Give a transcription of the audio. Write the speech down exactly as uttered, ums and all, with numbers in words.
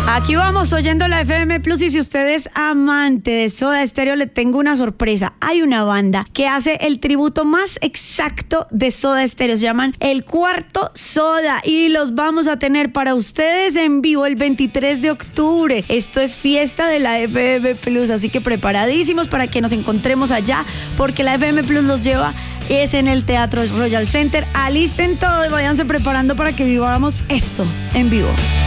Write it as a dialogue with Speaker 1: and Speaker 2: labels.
Speaker 1: Aquí vamos oyendo la F M Plus, y si usted es amante de Soda Stereo, le tengo una sorpresa. Hay una banda que hace el tributo más exacto de Soda Stereo. Se llaman El Cuarto Soda y los vamos a tener para ustedes en vivo el veintitrés de octubre. Esto es fiesta de la F M Plus, así que preparadísimos para que nos encontremos allá, porque la F M Plus los lleva. Es en el Teatro Royal Center. Alisten todo y váyanse preparando para que vivamos esto en vivo.